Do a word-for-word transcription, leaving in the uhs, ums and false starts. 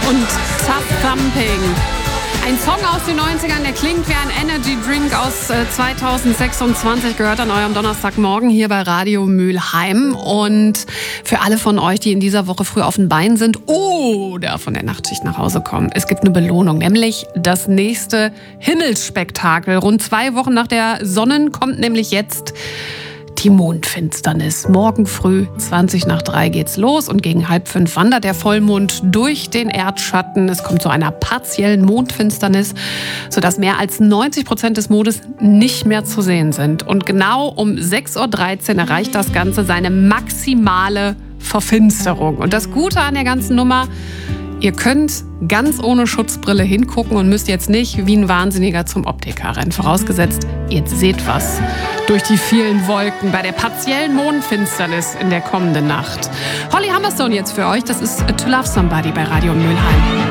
und Tough Thumping. Ein Song aus den neunzigern, der klingt wie ein Energy Drink aus äh, zweitausendsechsundzwanzig, gehört an eurem Donnerstagmorgen hier bei Radio Mülheim. Und für alle von euch, die in dieser Woche früh auf den Beinen sind oder von der Nachtschicht nach Hause kommen, es gibt eine Belohnung, nämlich das nächste Himmelsspektakel. Rund zwei Wochen nach der Sonnen kommt nämlich jetzt die Mondfinsternis. Morgen früh, zwanzig nach drei geht's los und gegen halb fünf wandert der Vollmond durch den Erdschatten. Es kommt zu einer partiellen Mondfinsternis, sodass mehr als neunzig Prozent des Mondes nicht mehr zu sehen sind. Und genau um sechs Uhr dreizehn erreicht das Ganze seine maximale Verfinsterung. Und das Gute an der ganzen Nummer: Ihr könnt ganz ohne Schutzbrille hingucken und müsst jetzt nicht wie ein Wahnsinniger zum Optiker rennen. Vorausgesetzt, ihr seht was durch die vielen Wolken bei der partiellen Mondfinsternis in der kommenden Nacht. Holly Humberstone jetzt für euch. Das ist To Love Somebody bei Radio Mülheim.